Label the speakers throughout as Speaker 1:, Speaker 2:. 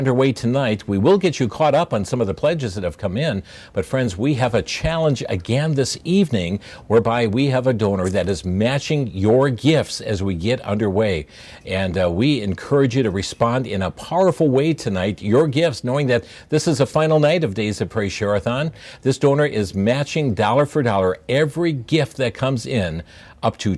Speaker 1: Underway tonight. We will get you caught up on some of the pledges that have come in, but friends, we have a challenge again this evening whereby we have a donor that is matching your gifts as we get underway, and we encourage you to respond in a powerful way tonight. Your gifts, knowing that this is the final night of Days of Praise Share-a-thon. This donor is matching dollar for dollar every gift that comes in up to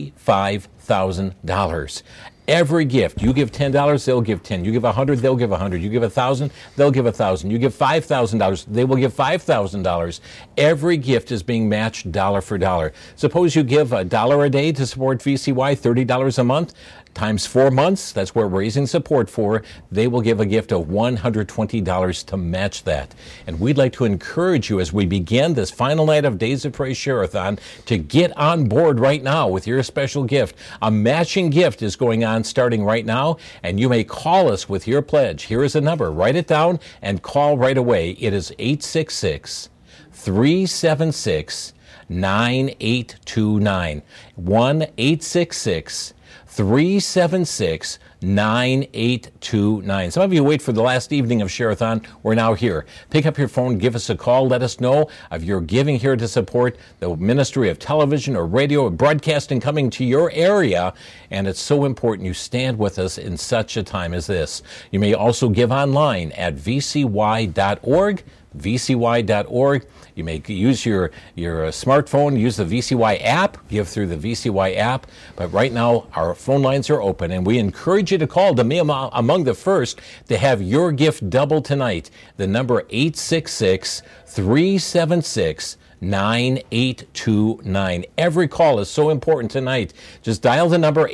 Speaker 1: $25,000. Every gift. You give $10, they'll give $10. You give $100, they'll give $100. You give $1,000, they'll give $1,000. You give $5,000, they will give $5,000. Every gift is being matched dollar for dollar. Suppose you give $1 a day to support VCY, $30 a month. Times 4 months, that's what we're raising support for. They will give a gift of $120 to match that. And we'd like to encourage you as we begin this final night of Days of Praise Share-a-thon to get on board right now with your special gift. A matching gift is going on starting right now, and you may call us with your pledge. Here is a number. Write it down and call right away. It is 866-376-9829. 1-866-376-9829. Some of you wait for the last evening of Share-a-thon. We're now here. Pick up your phone, give us a call, let us know of your giving here to support the ministry of television or radio or broadcasting coming to your area. And it's so important you stand with us in such a time as this. You may also give online at vcy.org. vcy.org. You may use your smartphone, use the VCY app, give through the VCY app. But right now, our phone lines are open, and we encourage you to call to be among the first to have your gift double tonight. The number 866-376-9829. Every call is so important tonight. Just dial the number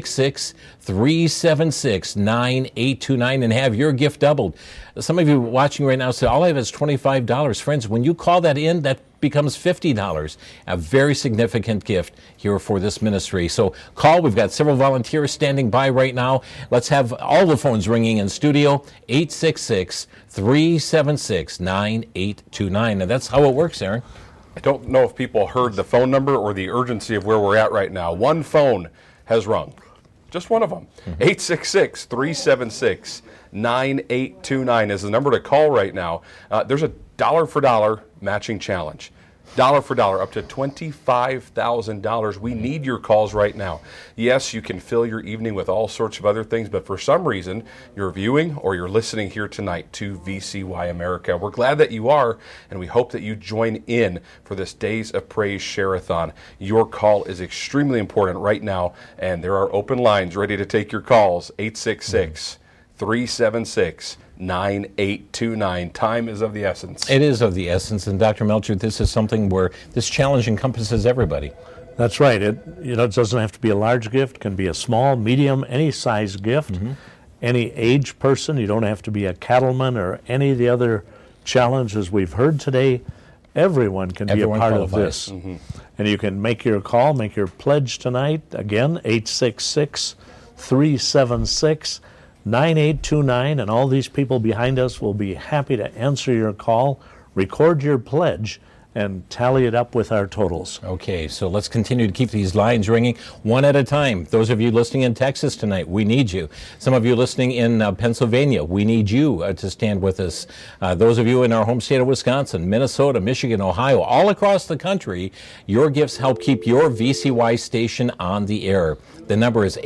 Speaker 1: 866-376-9829 and have your gift doubled. Some of you watching right now say, all I have is $25. Friends, when you call that in, that becomes $50. A very significant gift here for this ministry. So call. We've got several volunteers standing by right now. Let's have all the phones ringing in studio. 866-376-9829. And that's how it works, Aaron.
Speaker 2: I don't know if people heard the phone number or the urgency of where we're at right now. One phone has rung. Just one of them. 866-376-9829 is the number to call right now. There's a dollar for dollar matching challenge. Dollar for dollar, up to $25,000. We need your calls right now. Yes, you can fill your evening with all sorts of other things, but for some reason, you're viewing or you're listening here tonight to VCY America. We're glad that you are, and we hope that you join in for this Days of Praise Share-a-thon. Your call is extremely important right now, and there are open lines ready to take your calls. 866-376-9829. Time is of the essence.
Speaker 1: It is of the essence. And Dr. Melcher, this is something where this challenge encompasses everybody.
Speaker 3: That's right. It doesn't have to be a large gift. It can be a small, medium, any size gift. Any age person. You don't have to be a cattleman or any of the other challenges we've heard today. Everyone can be a part of this. And you can make your call, make your pledge tonight. Again, 866-376-9829. 9829, and all these people behind us will be happy to answer your call, record your pledge, and tally it up with our totals.
Speaker 1: Okay, so let's continue to keep these lines ringing one at a time. Those of you listening in Texas tonight, we need you. Some of you listening in Pennsylvania, we need you to stand with us. Those of you in our home state of Wisconsin, Minnesota, Michigan, Ohio, all across the country, your gifts help keep your VCY station on the air. The number is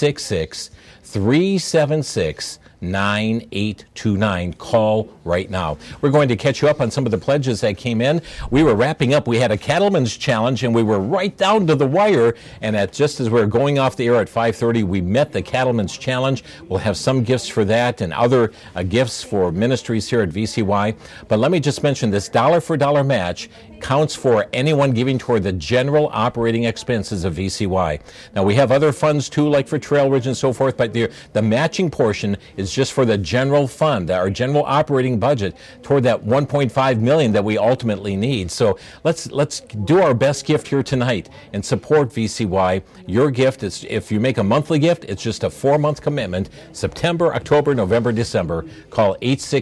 Speaker 1: 866-376-9829. Call right now. We're going to catch you up on some of the pledges that came in. We were wrapping up. We had a Cattleman's Challenge, and we were right down to the wire. And just as we were going off the air at 5:30, we met the Cattleman's Challenge. We'll have some gifts for that and other gifts for ministries here at VCY. But let me just mention this dollar-for-dollar match counts for anyone giving toward the general operating expenses of VCY. Now, we have other funds, too, like for Trail Ridge and so forth, but the matching portion is just for the general fund, our general operating budget, toward that $1.5 million that we ultimately need. So let's do our best gift here tonight and support VCY. Your gift is, if you make a monthly gift, it's just a 4-month commitment, September, October, November, December. Call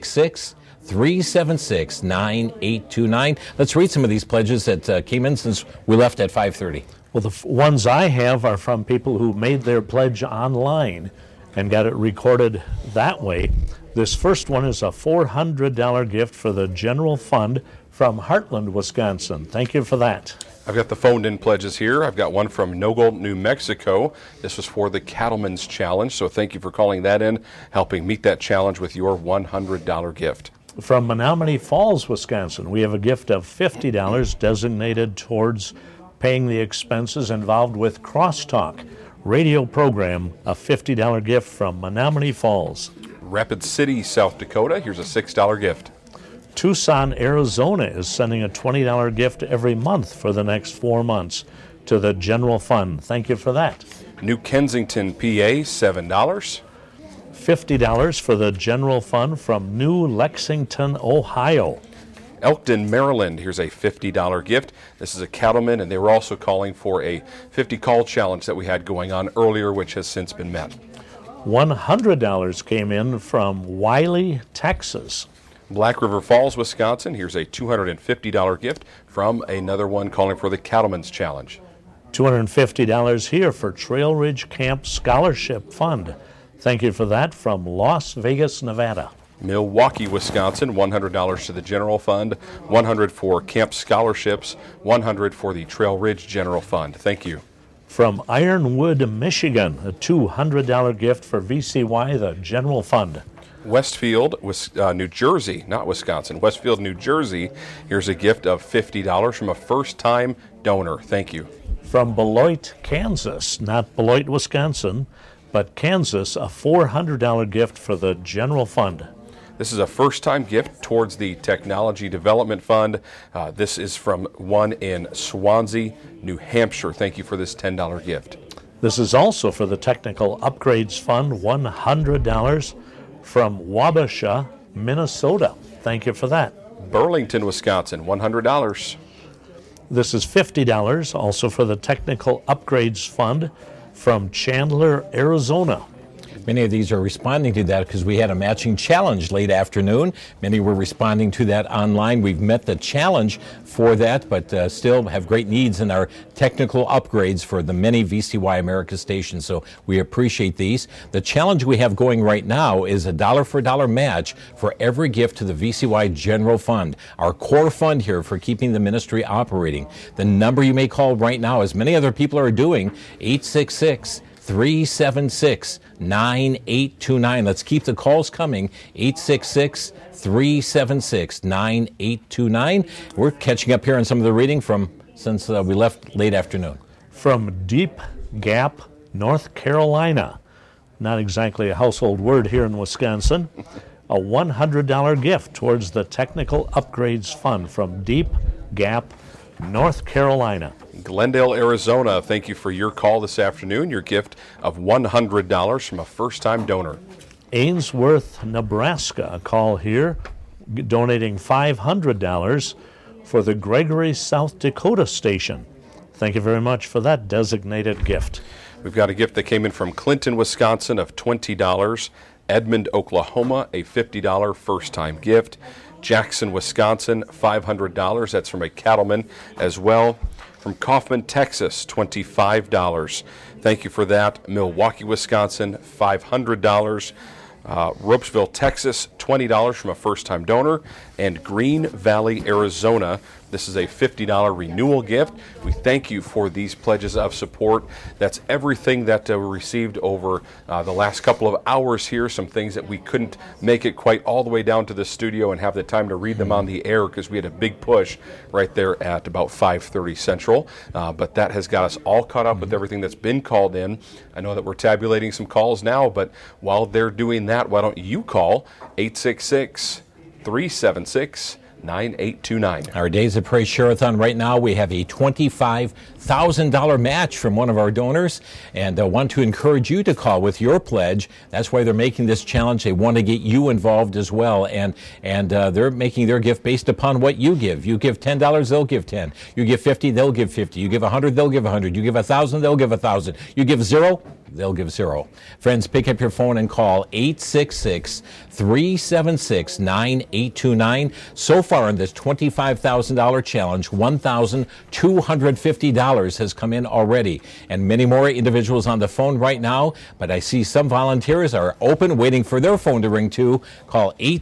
Speaker 1: 866-376-9829. Let's read some of these pledges that came in since we left at 5:30.
Speaker 3: Well, the ones I have are from people who made their pledge online and got it recorded that way. This first one is a $400 gift for the general fund from Heartland, Wisconsin. Thank you for that.
Speaker 2: I've got the phoned-in pledges here. I've got one from Nogle, New Mexico. This was for the Cattlemen's Challenge, so thank you for calling that in, helping meet that challenge with your $100 gift.
Speaker 3: From Menominee Falls, Wisconsin, we have a gift of $50 designated towards paying the expenses involved with Crosstalk radio program, a $50 gift from Menominee Falls.
Speaker 2: Rapid City, South Dakota, here's a $6 gift.
Speaker 3: Tucson, Arizona is sending a $20 gift every month for the next 4 months to the general fund. Thank you for that.
Speaker 2: New Kensington, PA, $7.
Speaker 3: $50 for the general fund from New Lexington, Ohio.
Speaker 2: Elkton, Maryland, here's a $50 gift. This is a cattleman, and they were also calling for a 50 call challenge that we had going on earlier, which has since been met.
Speaker 3: $100 came in from Wiley, Texas.
Speaker 2: Black River Falls, Wisconsin, here's a $250 gift from another one calling for the Cattlemen's Challenge.
Speaker 3: $250 here for Trail Ridge Camp Scholarship Fund. Thank you for that from Las Vegas, Nevada.
Speaker 2: Milwaukee, Wisconsin, $100 to the general fund, $100 for camp scholarships, $100 for the Trail Ridge General Fund. Thank you.
Speaker 3: From Ironwood, Michigan, a $200 gift for VCY, the general fund.
Speaker 2: Westfield, New Jersey, not Wisconsin, Westfield, New Jersey, here's a gift of $50 from a first-time donor. Thank you.
Speaker 3: From Beloit, Kansas, not Beloit, Wisconsin, but Kansas, a $400 gift for the general fund.
Speaker 2: This is a first-time gift towards the Technology Development Fund. This is from one in Swansea, New Hampshire. Thank you for this $10 gift.
Speaker 3: This is also for the Technical Upgrades Fund, $100 from Wabasha, Minnesota. Thank you for that.
Speaker 2: Burlington, Wisconsin, $100.
Speaker 3: This is $50 also for the Technical Upgrades Fund from Chandler, Arizona.
Speaker 1: Many of these are responding to that because we had a matching challenge late afternoon. Many were responding to that online. We've met the challenge for that, but still have great needs in our technical upgrades for the many VCY America stations, so we appreciate these. The challenge we have going right now is a dollar-for-dollar match for every gift to the VCY General Fund, our core fund here for keeping the ministry operating. The number you may call right now, as many other people are doing, 866-376-9829. Let's keep the calls coming. 866-376-9829. We're catching up here on some of the reading from since we left late afternoon.
Speaker 3: From Deep Gap, North Carolina. Not exactly a household word here in Wisconsin. A $100 gift towards the Technical Upgrades Fund from Deep Gap, North Carolina.
Speaker 2: Glendale, Arizona, thank you for your call this afternoon. Your gift of $100 from a first-time donor.
Speaker 3: Ainsworth, Nebraska, a call here, donating $500 for the Gregory, South Dakota station. Thank you very much for that designated gift.
Speaker 2: We've got a gift that came in from Clinton, Wisconsin of $20. Edmond, Oklahoma, a $50 first-time gift. Jackson, Wisconsin, $500. That's from a cattleman as well. From Kaufman, Texas, $25. Thank you for that. Milwaukee, Wisconsin, $500. Ropesville, Texas, $20 from a first-time donor. And Green Valley, Arizona, this is a $50 renewal gift. We thank you for these pledges of support. That's everything that we received over the last couple of hours here, some things that we couldn't make it quite all the way down to the studio and have the time to read them on the air because we had a big push right there at about 5:30 Central. But that has got us all caught up with everything that's been called in. I know that we're tabulating some calls now, but while they're doing that, why don't you call 866-376-9829.
Speaker 1: Our Days of Praise Share-a-thon right now, we have a $25,000 match from one of our donors, and I want to encourage you to call with your pledge. That's why they're making this challenge. They want to get you involved as well, and they're making their gift based upon what you give. You give $10, they'll give 10. You give 50, they'll give 50. You give 100, they'll give 100. You give 1,000, they'll give 1,000. You give 0, they'll give 0. Friends, pick up your phone and call 866-376-9829. So far in this $25,000 challenge, $1,250 has come in already, and many more individuals on the phone right now, but I see some volunteers are open, waiting for their phone to ring too. Call